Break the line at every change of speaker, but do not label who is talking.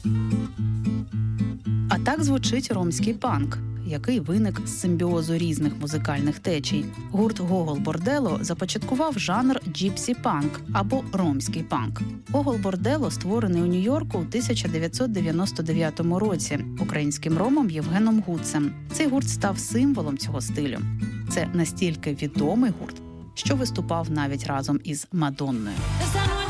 А так звучить ромський панк, який виник з симбіозу різних музикальних течій. Гурт «Гогол Бордело» започаткував жанр джіпсі-панк або ромський панк. «Гогол Бордело» створений у Нью-Йорку у 1999 році українським ромом Євгеном Гуцем. Цей гурт став символом цього стилю. Це настільки відомий гурт, що виступав навіть разом із Мадонною.